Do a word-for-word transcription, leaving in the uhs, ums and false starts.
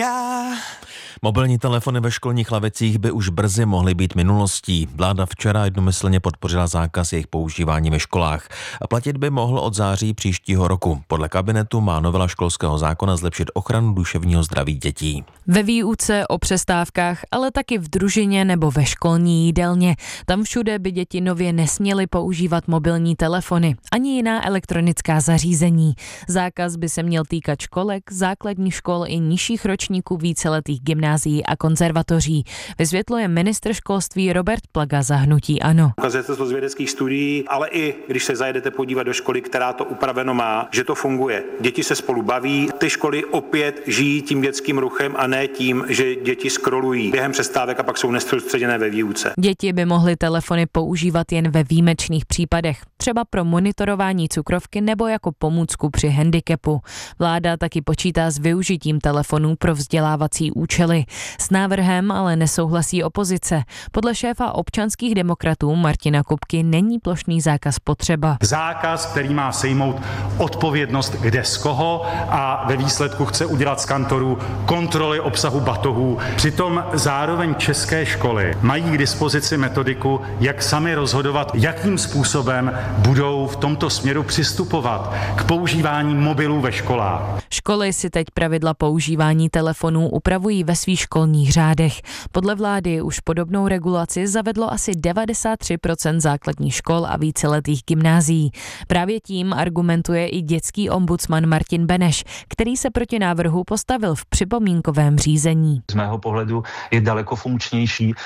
Mobilní telefony ve školních lavicích by už brzy mohly být minulostí. Vláda včera jednomyslně podpořila zákaz jejich používání ve školách. A platit by mohl od září příštího roku. Podle kabinetu má novela školského zákona zlepšit ochranu duševního zdraví dětí. Ve výuce, o přestávkách, ale taky v družině nebo ve školní jídelně. Tam všude by děti nově nesměly používat mobilní telefony ani jiná elektronická zařízení. Zákaz by se měl týkat školek, základních škol i nižších ročníků víceletých gymnázií a konzervatoří. Vysvětluje ministr školství Robert Plaga za hnutí ANO. Ukazuje se to z vědeckých studií, ale i když se zajedete podívat do školy, která to upraveno má, že to funguje. Děti se spolu baví, ty školy opět žijí tím dětským ruchem a ne tím, že děti scrollují během přestávek a pak jsou nesoustředěné ve výuce. Děti by mohly telefony používat jen ve výjimečných případech, třeba pro monitorování cukrovky nebo jako pomůcku při handicapu. Vláda taky počítá s využitím telefonů pro vzdělávací účely. S návrhem ale nesouhlasí opozice. Podle šéfa občanských demokratů Martina Kupky není plošný zákaz potřeba. Zákaz, který má sejmout odpovědnost kde z koho a ve výsledku chce udělat z kantorů kontroly obsahu batohů. Přitom zároveň české školy mají k dispozici metodiku, jak sami rozhodovat, jakým způsobem budou v tomto směru přistupovat k používání mobilů ve školách. Školy si teď pravidla používání telefonů upravují ve svých školních řádech. Podle vlády už podobnou regulaci zavedlo asi devadesát tři procent základních škol a víceletých gymnázií. Právě tím argumentuje i dětský ombudsman Martin Beneš, který se proti návrhu postavil v připomínkovém řízení. Z mého pohledu je daleko funkčnější